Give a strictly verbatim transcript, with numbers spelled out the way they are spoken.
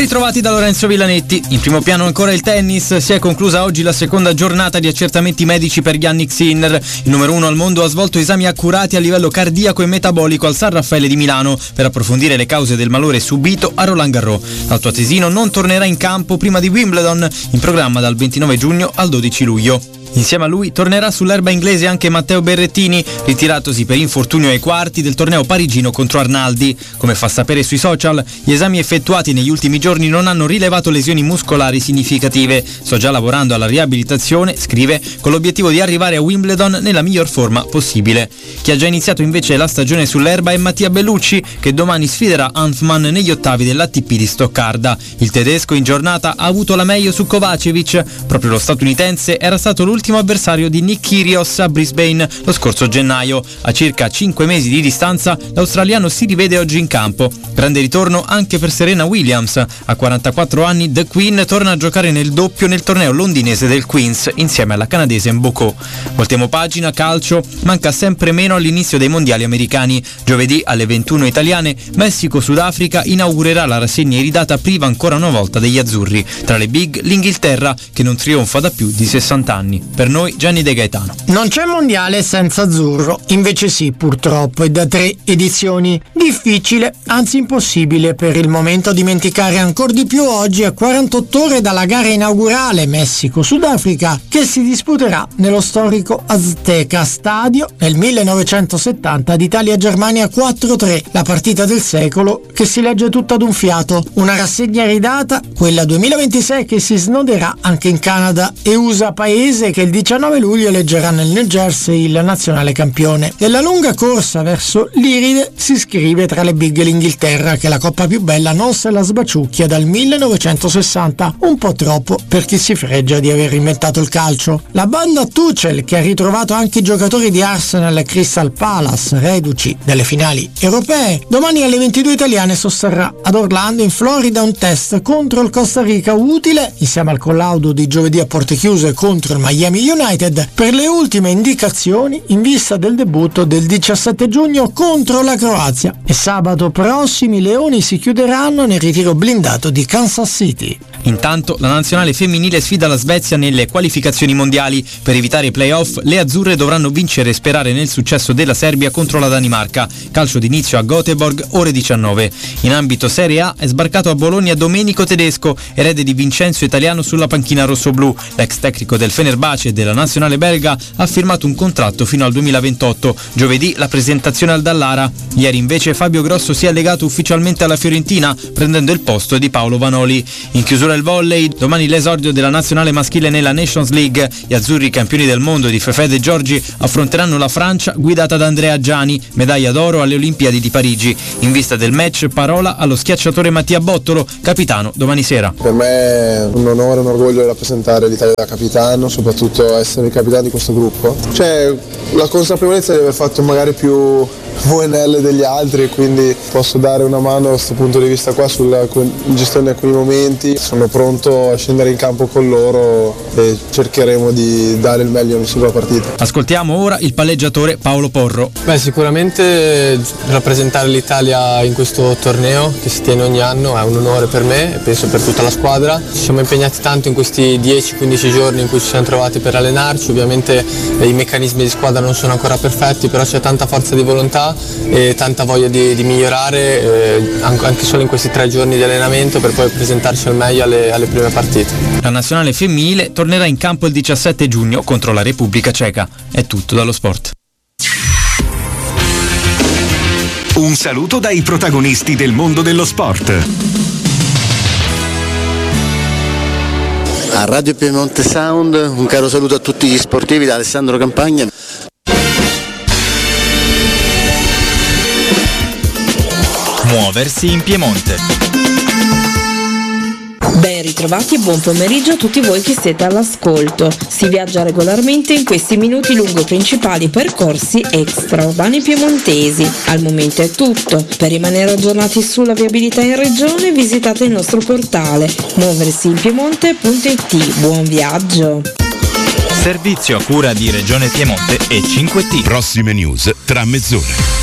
ritrovati da Lorenzo Villanetti. In primo piano ancora il tennis. Si è conclusa oggi la seconda giornata di accertamenti medici per Jannik Sinner. Il numero uno al mondo ha svolto esami accurati a livello cardiaco e metabolico al San Raffaele di Milano per approfondire le cause del malore subito a Roland Garros. L'altoatesino non tornerà in campo prima di Wimbledon, in programma dal ventinove giugno al dodici luglio. Insieme a lui tornerà sull'erba inglese anche Matteo Berrettini, ritiratosi per infortunio ai quarti del torneo parigino contro Arnaldi. Come fa sapere sui social, gli esami effettuati negli ultimi giorni non hanno rilevato lesioni muscolari significative. Sto già lavorando alla riabilitazione, scrive, con l'obiettivo di arrivare a Wimbledon nella miglior forma possibile. Chi ha già iniziato invece la stagione sull'erba è Mattia Bellucci, che domani sfiderà Hanfmann negli ottavi dell'A T P di Stoccarda. Il tedesco in giornata ha avuto la meglio su Kovacevic. Proprio lo statunitense era stato l'ultimo Ultimo avversario di Nick Kyrgios a Brisbane lo scorso gennaio. A circa cinque mesi di distanza, l'australiano si rivede oggi in campo. Grande ritorno anche per Serena Williams. A quarantaquattro anni, The Queen torna a giocare nel doppio nel torneo londinese del Queen's insieme alla canadese Mboko. Voltiamo pagina, calcio. Manca sempre meno all'inizio dei mondiali americani. Giovedì alle ventuno italiane, Messico-Sudafrica inaugurerà la rassegna iridata priva ancora una volta degli azzurri. Tra le big, l'Inghilterra, che non trionfa da più di sessanta anni. Per noi Gianni De Gaetano. Non c'è mondiale senza azzurro, invece sì, purtroppo, e da tre edizioni. Difficile, anzi impossibile per il momento dimenticare ancora di più oggi a quarantotto ore dalla gara inaugurale Messico-Sudafrica, che si disputerà nello storico Azteca Stadio nel millenovecentosettanta ad Italia-Germania quattro tre, la partita del secolo che si legge tutta ad un fiato. Una rassegna iridata, quella duemilaventisei, che si snoderà anche in Canada e U S A, paese che il diciannove luglio eleggerà nel New Jersey il nazionale campione. Nella lunga corsa verso l'Iride si scrive tra le big l'Inghilterra, che la coppa più bella non se la sbaciucchia dal millenovecentosessanta, un po' troppo per chi si fregia di aver inventato il calcio. La banda Tuchel, che ha ritrovato anche i giocatori di Arsenal e Crystal Palace, reduci dalle finali europee, domani alle ventidue italiane sosterrà ad Orlando in Florida un test contro il Costa Rica utile, insieme al collaudo di giovedì a porte chiuse contro il Miami United, per le ultime indicazioni in vista del debutto del diciassette giugno contro la Croazia. E sabato prossimo i leoni si chiuderanno nel ritiro blindato di Kansas City. Intanto la nazionale femminile sfida la Svezia nelle qualificazioni mondiali. Per evitare i play-off, le azzurre dovranno vincere e sperare nel successo della Serbia contro la Danimarca. Calcio d'inizio a Göteborg, ore diciannove. In ambito Serie A è sbarcato a Bologna Domenico Tedesco, erede di Vincenzo Italiano sulla panchina rossoblù. L'ex tecnico del Fenerbahce e della nazionale belga ha firmato un contratto fino al duemilaventotto. Giovedì la presentazione al Dallara. Ieri invece Fabio Grosso si è legato ufficialmente alla Fiorentina, prendendo il posto di Paolo Vanoli. In chiusura il volley, domani l'esordio della nazionale maschile nella Nations League. Gli azzurri campioni del mondo di Fefè De Giorgi affronteranno la Francia guidata da Andrea Giani, medaglia d'oro alle Olimpiadi di Parigi. In vista del match, parola allo schiacciatore Mattia Bottolo, capitano domani sera. Per me è un onore e un orgoglio rappresentare l'Italia da capitano, soprattutto essere il capitano di questo gruppo. C'è la consapevolezza di aver fatto magari più V N L degli altri, quindi posso dare una mano da questo punto di vista qua sulla gestione di alcuni momenti. Sono pronto a scendere in campo con loro e cercheremo di dare il meglio in sulla partita. Ascoltiamo ora il palleggiatore Paolo Porro. Beh, sicuramente rappresentare l'Italia in questo torneo che si tiene ogni anno è un onore per me e penso per tutta la squadra. Ci siamo impegnati tanto in questi dieci quindici giorni in cui ci siamo trovati per allenarci. Ovviamente eh, i meccanismi di squadra non sono ancora perfetti, però c'è tanta forza di volontà e tanta voglia di, di migliorare eh, anche solo in questi tre giorni di allenamento per poi presentarci al meglio alle, alle prime partite. La nazionale femminile tornerà in campo il diciassette giugno contro la Repubblica Ceca. È tutto dallo sport. Un saluto dai protagonisti del mondo dello sport. A Radio Piemonte Sound un caro saluto a tutti gli sportivi da Alessandro Campagna. Muoversi in Piemonte. Ben ritrovati e buon pomeriggio a tutti voi che siete all'ascolto. Si viaggia regolarmente in questi minuti lungo i principali percorsi extraurbani piemontesi. Al momento è tutto. Per rimanere aggiornati sulla viabilità in regione visitate il nostro portale muoversiinpiemonte punto it. Buon viaggio! Servizio a cura di Regione Piemonte e cinque T. Prossime news tra mezz'ora.